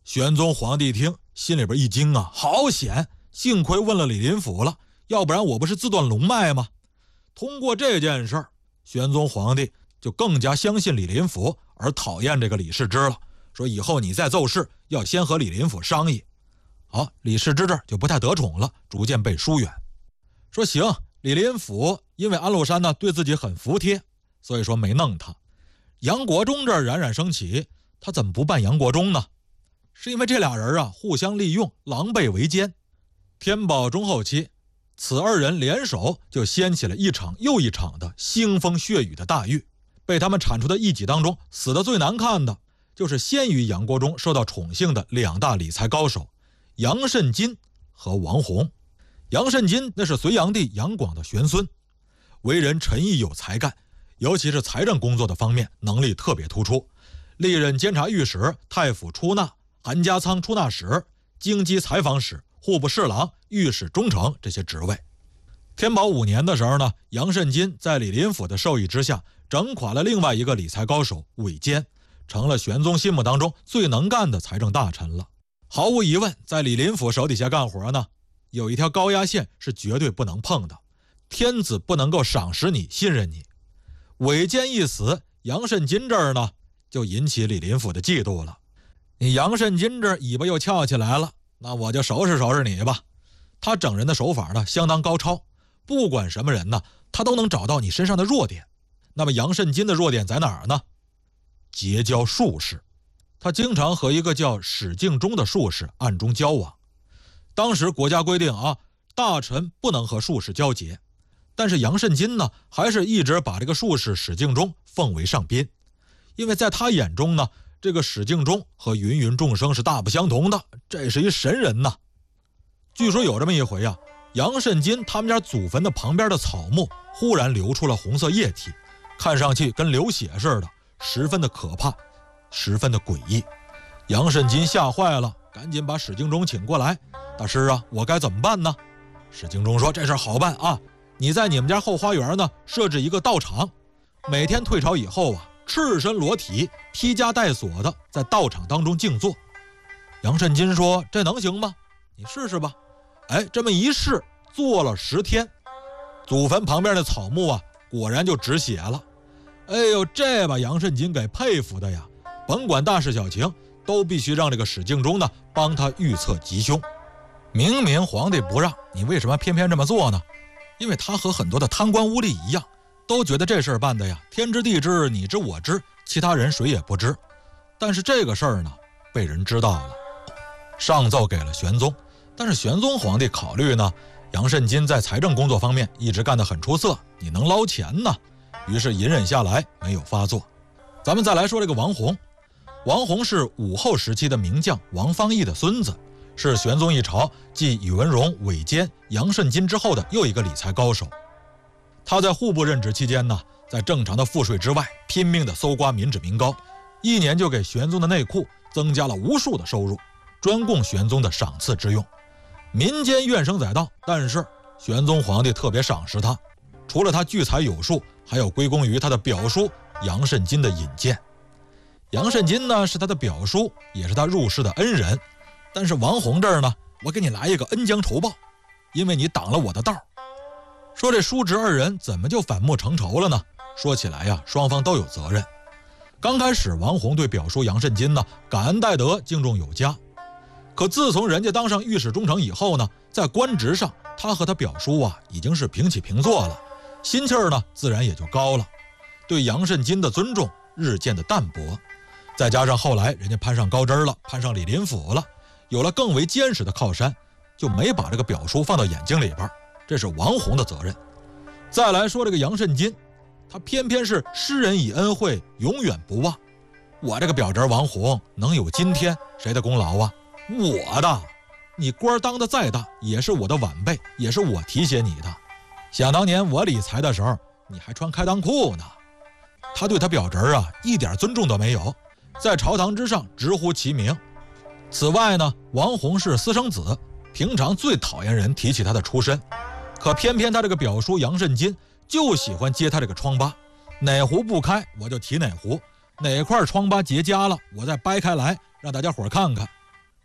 玄宗皇帝一听，心里边一惊啊，好险，幸亏问了李林甫了，要不然我不是自断龙脉吗？通过这件事儿，玄宗皇帝就更加相信李林甫，而讨厌这个李世之了，说以后你再奏事要先和李林甫商议。好，李世之这儿就不太得宠了，逐渐被疏远。说行，李林甫因为安禄山呢对自己很服帖，所以说没弄他。杨国忠这儿冉冉升起，他怎么不办杨国忠呢？是因为这俩人啊互相利用，狼狈为奸。天宝中后期，此二人联手就掀起了一场又一场的腥风血雨的大狱。被他们铲除的异己当中，死得最难看的就是先于杨国忠受到宠幸的两大理财高手杨慎金和王弘。杨慎金那是隋炀帝杨广的玄孙，为人沉毅有才干，尤其是财政工作的方面能力特别突出，历任监察御史、太府出纳、韩家仓出纳使、京畿采访使、户部侍郎、御史中丞这些职位。天宝5年的时候呢，杨慎金在李林甫的授意之下，整垮了另外一个理财高手韦坚，成了玄宗心目当中最能干的财政大臣了。毫无疑问，在李林甫手底下干活呢，有一条高压线是绝对不能碰的，天子不能够赏识你、信任你。韦坚一死，杨慎金这儿呢就引起李林甫的嫉妒了。你杨慎金这尾巴又翘起来了，那我就收拾收拾你吧。他整人的手法呢相当高超，不管什么人呢，他都能找到你身上的弱点。那么杨慎金的弱点在哪儿呢？结交术士。他经常和一个叫史敬忠的术士暗中交往。当时国家规定啊，大臣不能和术士交结，但是杨慎金呢还是一直把这个术士史敬忠奉为上宾，因为在他眼中呢，这个史敬忠和芸芸众生是大不相同的，这是一神人呐。据说有这么一回啊，杨慎金他们家祖坟的旁边的草木忽然流出了红色液体，看上去跟流血似的，十分的可怕，十分的诡异。杨慎金吓坏了，赶紧把史敬忠请过来。大师啊，我该怎么办呢？史敬忠说，这事好办啊，你在你们家后花园呢设置一个道场，每天退朝以后啊，赤身裸体、披枷带锁的在道场当中静坐。杨慎金说，这能行吗？你试试吧。哎，这么一试，做了10天，祖坟旁边的草木啊果然就止血了。哎呦，这把杨慎金给佩服的呀，甭管大事小情都必须让这个史敬忠呢帮他预测吉凶。明明皇帝不让，你为什么偏偏这么做呢？因为他和很多的贪官污吏一样，都觉得这事儿办的呀天知地知，你知我知，其他人谁也不知。但是这个事儿呢被人知道了，上奏给了玄宗。但是玄宗皇帝考虑呢，杨慎金在财政工作方面一直干得很出色，你能捞钱呢，于是隐忍下来，没有发作。咱们再来说这个王弘。王弘是武后时期的名将王方义的孙子，是玄宗一朝继宇文荣、韦坚、杨慎金之后的又一个理财高手。他在户部任职期间呢，在正常的赋税之外，拼命地搜刮民脂民膏，一年就给玄宗的内库增加了无数的收入，专供玄宗的赏赐之用。民间怨声载道，但是玄宗皇帝特别赏识他，除了他聚财有术，还有归功于他的表叔杨慎金的引荐。杨慎金呢是他的表叔，也是他入仕的恩人，但是王弘这儿呢，我给你来一个恩将仇报，因为你挡了我的道。说这叔侄二人怎么就反目成仇了呢？说起来呀，双方都有责任。刚开始王弘对表叔杨慎金呢感恩戴德，敬重有加，可自从人家当上御史中丞以后呢，在官职上他和他表叔啊已经是平起平坐了，心气儿呢自然也就高了，对杨慎金的尊重日渐的淡薄。再加上后来人家攀上高枝了，攀上李林甫了，有了更为坚实的靠山，就没把这个表叔放到眼睛里边，这是王弘的责任。再来说这个杨慎金，他偏偏是施人以恩惠，永远不忘。我这个表侄王弘能有今天，谁的功劳啊？我的。你官当得再大，也是我的晚辈，也是我提携你的。想当年我理财的时候，你还穿开裆裤呢。他对他表侄啊一点尊重都没有，在朝堂之上直呼其名。此外呢，王弘是私生子，平常最讨厌人提起他的出身，可偏偏他这个表叔杨慎金就喜欢揭他这个疮疤，哪壶不开我就提哪壶，哪块疮疤结痂了我再掰开来让大家伙看看。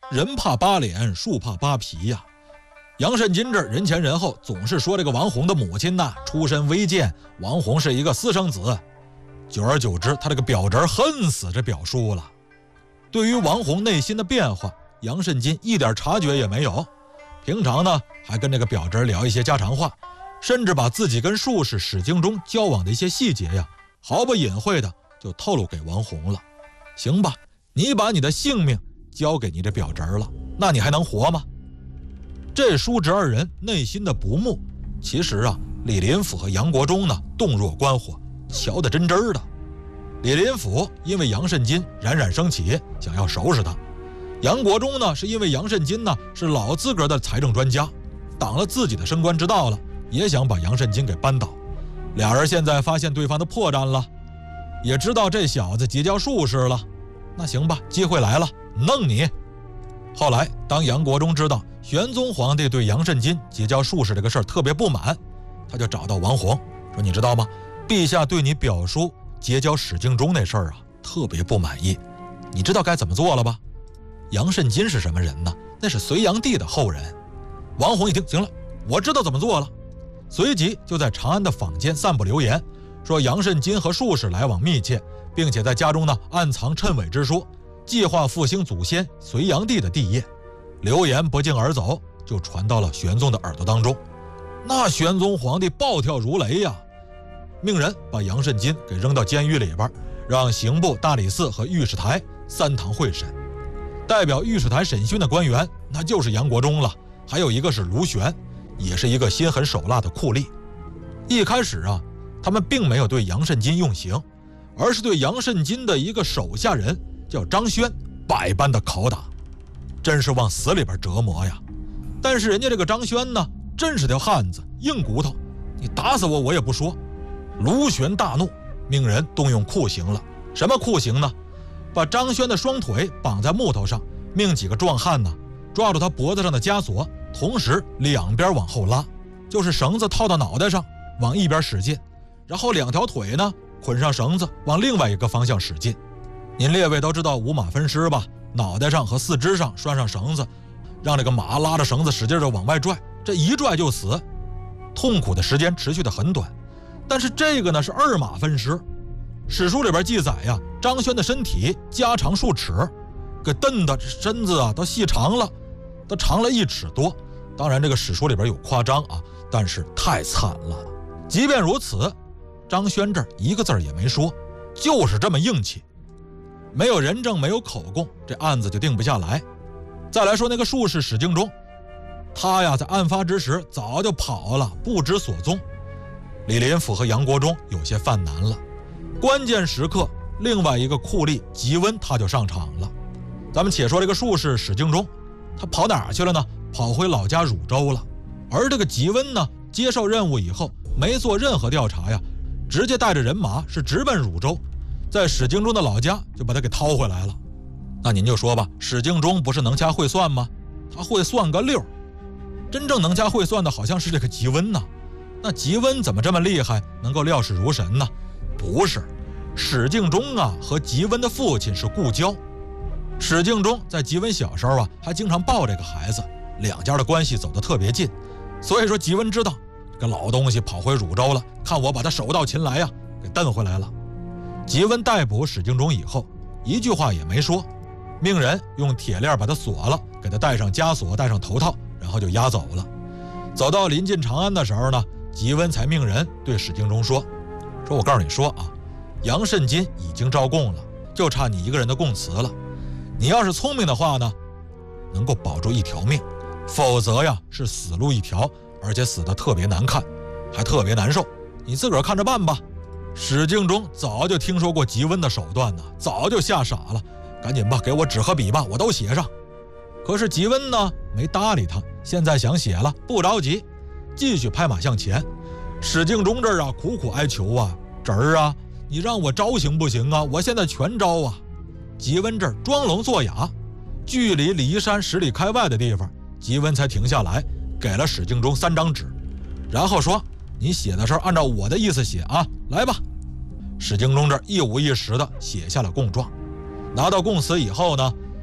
人怕扒脸，树怕扒皮呀。杨慎金这人前人后总是说这个王弘的母亲呐出身微贱，王弘是一个私生子。久而久之，他这个表侄恨死这表叔了。对于王弘内心的变化，杨慎金一点察觉也没有。平常呢，还跟这个表侄聊一些家常话，甚至把自己跟术士史敬忠交往的一些细节呀，毫不隐晦的就透露给王弘了。行吧，你把你的性命交给你这表侄了，那你还能活吗？这叔侄二人内心的不睦，其实啊，李林甫和杨国忠呢洞若观火，瞧得真真的。李林甫因为杨慎金冉冉升起，想要收拾他；杨国忠呢，是因为杨慎金呢是老资格的财政专家，挡了自己的升官之道了，也想把杨慎金给扳倒。俩人现在发现对方的破绽了，也知道这小子结交术士了，那行吧，机会来了，弄你。后来当杨国忠知道玄宗皇帝对杨慎金结交术士这个事儿特别不满，他就找到王弘说，你知道吗，陛下对你表叔结交史敬忠那事儿啊特别不满意，你知道该怎么做了吧？杨慎金是什么人呢？那是隋炀帝的后人。王弘一听，行了，我知道怎么做了，随即就在长安的坊间散布流言，说杨慎金和术士来往密切，并且在家中呢暗藏谶纬之说，计划复兴祖先隋炀帝的帝业。流言不胫而走，就传到了玄宗的耳朵当中。那玄宗皇帝暴跳如雷呀，命人把杨慎金给扔到监狱里边，让刑部、大理寺和御史台三堂会审。代表御史台审讯的官员那就是杨国忠了，还有一个是卢玄，也是一个心狠手辣的酷吏。一开始啊，他们并没有对杨慎金用刑，而是对杨慎金的一个手下人叫张轩百般的拷打，真是往死里边折磨呀。但是人家这个张轩呢，真是条汉子，硬骨头，你打死我我也不说。卢玄大怒，命人动用酷刑了。什么酷刑呢？把张轩的双腿绑在木头上，命几个壮汉呢抓住他脖子上的枷锁，同时两边往后拉，就是绳子套到脑袋上往一边使劲，然后两条腿呢捆上绳子往另外一个方向使劲。您列位都知道五马分尸吧？脑袋上和四肢上拴上绳子，让这个马拉着绳子使劲的往外拽，这一拽就死。痛苦的时间持续的很短。但是这个呢是二马分尸。史书里边记载呀，张轩的身体加长数尺，给蹬的身子啊都细长了，都长了1尺多。当然这个史书里边有夸张啊，但是太惨了。即便如此，张轩这儿一个字也没说，就是这么硬气。没有人证，没有口供，这案子就定不下来。再来说那个术士史敬忠，他呀在案发之时早就跑了，不知所踪。李林甫和杨国忠有些犯难了。关键时刻，另外一个酷吏吉温他就上场了。咱们且说这个术士史敬忠，他跑哪儿去了呢？跑回老家汝州了。而这个吉温呢，接受任务以后没做任何调查呀，直接带着人马是直奔汝州，在史敬忠的老家就把他给掏回来了。那您就说吧，史敬忠不是能掐会算吗？他会算个溜。真正能掐会算的好像是这个吉温呢。那吉温怎么这么厉害，能够料事如神呢？不是，史敬忠啊和吉温的父亲是故交。史敬忠在吉温小时候啊，还经常抱这个孩子，两家的关系走得特别近。所以说吉温知道这个老东西跑回汝州了，看我把他手到擒来呀，给蹬回来了。吉温逮捕史敬忠以后，一句话也没说，命人用铁链把他锁了，给他戴上枷锁，戴上头套，然后就押走了。走到临近长安的时候呢，吉温才命人对史敬忠说我告诉你说啊，杨慎金已经招供了，就差你一个人的供词了。你要是聪明的话呢，能够保住一条命，否则呀是死路一条，而且死得特别难看，还特别难受，你自个儿看着办吧。史敬忠早就听说过吉温的手段呢，早就吓傻了，赶紧吧，给我纸和笔吧，我都写上。可是吉温呢没搭理他，现在想写了，不着急，继续拍马向前。史敬忠这儿啊苦苦哀求啊，侄儿啊，你让我招行不行啊？我现在全招啊。吉温这儿装聋作哑，距离骊山10里开外的地方，吉温才停下来，给了史敬忠3张纸，然后说，你写的时候按照我的意思写啊，来吧。史敬忠这儿一五一十的写下了供状。拿到供词以后呢，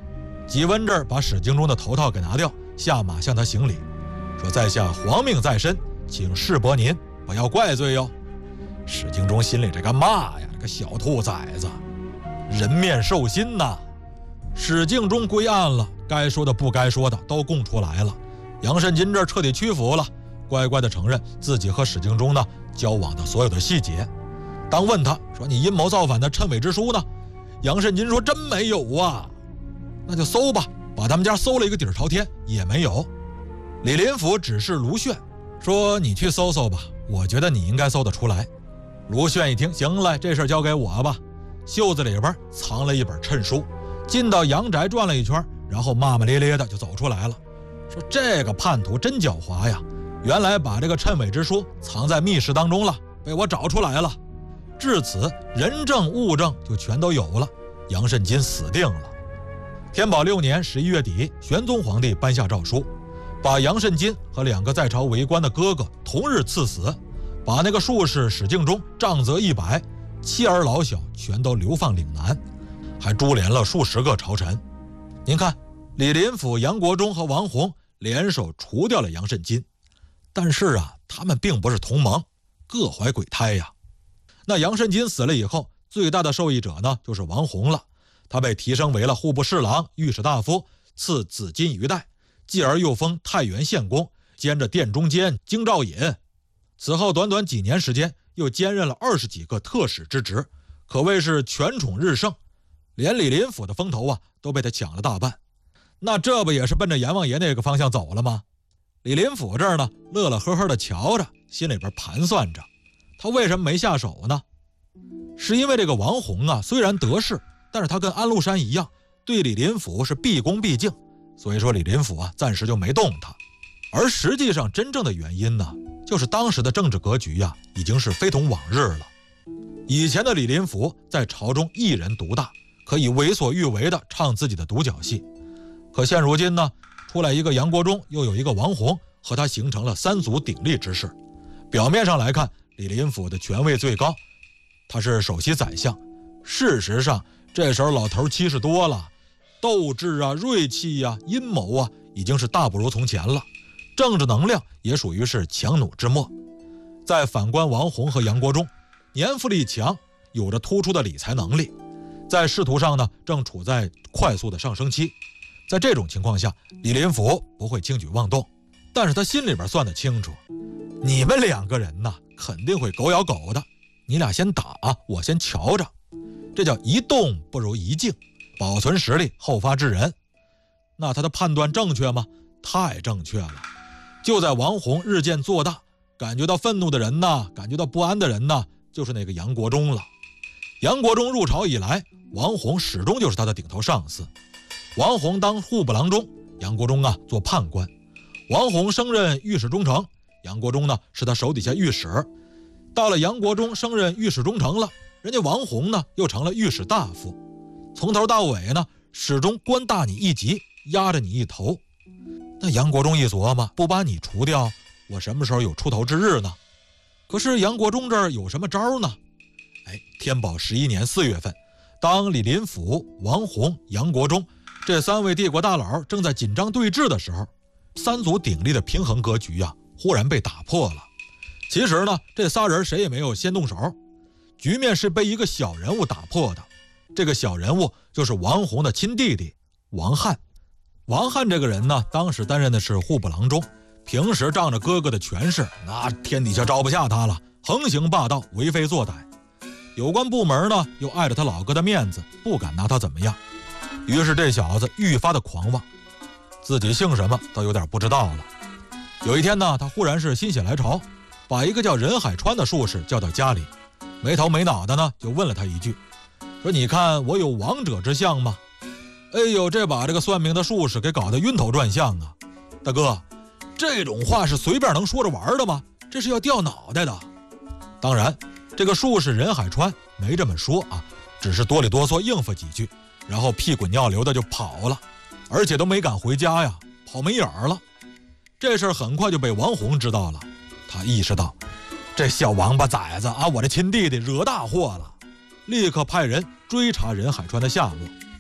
纪文这儿把史敬忠的头套给拿掉，下马向他行礼，说在下皇命在身，请示伯您不要怪罪哟。史敬忠心里这个骂呀，这个小兔崽子，人面兽心呐！史敬忠归案了，该说的不该说的都供出来了。杨慎金这彻底屈服了，乖乖的承认自己和史敬忠呢交往的所有的细节。当问他说你阴谋造反的谶伪之书呢？杨慎金说真没有啊。那就搜吧，把他们家搜了一个底儿朝天，也没有。李林甫指示卢铉说你去搜搜吧，我觉得你应该搜得出来。卢铉一听，行了，这事儿交给我吧。袖子里边藏了一本谶书，进到阳宅转了一圈，然后骂骂咧咧的就走出来了，说这个叛徒真狡猾呀，原来把这个谶伪之书藏在密室当中了，被我找出来了。至此人证物证就全都有了，杨慎金死定了。天宝6年11月底，玄宗皇帝颁下诏书，把杨慎金和2个在朝为官的哥哥同日赐死，把那个术士史敬忠杖责100，妻儿老小全都流放岭南，还株连了数十个朝臣。您看，李林甫、杨国忠和王弘联手除掉了杨慎金，但是啊，他们并不是同盟，各怀鬼胎呀。那杨慎金死了以后，最大的受益者呢就是王弘了，他被提升为了户部侍郎、御史大夫，赐紫金鱼带，继而又封太原县公，兼着殿中监、京兆尹。此后短短几年时间，又兼任了20几个特使之职，可谓是权宠日盛，连李林甫的风头啊都被他抢了大半。那这不也是奔着阎王爷那个方向走了吗？李林甫这儿呢，乐乐呵呵的瞧着，心里边盘算着，他为什么没下手呢？是因为这个王弘啊，虽然得势，但是他跟安禄山一样，对李林甫是毕恭毕敬，所以说李林甫啊，暂时就没动他。而实际上真正的原因呢，就是当时的政治格局呀，已经是非同往日了。以前的李林甫在朝中一人独大，可以为所欲为的唱自己的独角戏。可现如今呢，出来一个杨国忠，又有一个王弘，和他形成了3足鼎立之势。表面上来看，李林甫的权位最高，他是首席宰相。事实上，这时候老头70多了，斗志啊、锐气啊、阴谋啊，已经是大不如从前了。政治能量也属于是强弩之末。再反观王弘和杨国忠，年富力强，有着突出的理财能力，在仕途上呢，正处在快速的上升期。在这种情况下，李林甫不会轻举妄动，但是他心里边算得清楚，你们2个人呢，肯定会狗咬狗的，你俩先打，我先瞧着。这叫一动不如一静，保存实力，后发制人。那他的判断正确吗？太正确了。就在王弘日渐做大，感觉到愤怒的人呢，感觉到不安的人呢，就是那个杨国忠了。杨国忠入朝以来，王弘始终就是他的顶头上司。王弘当户部郎中，杨国忠啊做判官。王弘升任御史中丞，杨国忠呢是他手底下御史。到了杨国忠升任御史中丞了，人家王弘呢又成了御史大夫。从头到尾呢，始终官大你一级，压着你一头。那杨国忠一琢磨，不把你除掉，我什么时候有出头之日呢？可是杨国忠这儿有什么招呢？天宝11年4月份，当李林甫、王弘、杨国忠这3位帝国大佬正在紧张对峙的时候，3足鼎立的平衡格局啊，忽然被打破了。其实呢，这仨人谁也没有先动手，局面是被一个小人物打破的。这个小人物就是王弘的亲弟弟王翰。王翰这个人呢，当时担任的是户部郎中，平时仗着哥哥的权势，那天底下招不下他了，横行霸道，为非作歹。有关部门呢，又碍着他老哥的面子，不敢拿他怎么样。于是这小子愈发的狂妄，自己姓什么都有点不知道了。有一天呢，他忽然是心血来潮，把一个叫任海川的术士叫到家里，没头没脑的呢就问了他一句，说你看我有王者之相吗？哎呦，这把这个算命的术士给搞得晕头转向啊！大哥，这种话是随便能说着玩的吗？这是要掉脑袋的。当然这个术士任海川没这么说啊，只是哆里哆嗦应付几句，然后屁滚尿流的就跑了，而且都没敢回家呀，跑没影儿了。这事儿很快就被王弘知道了，他意识到这小王八崽子啊，我这亲弟弟惹大祸了，立刻派人追查任海川的下落。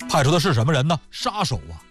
派出的是什么人呢？杀手啊！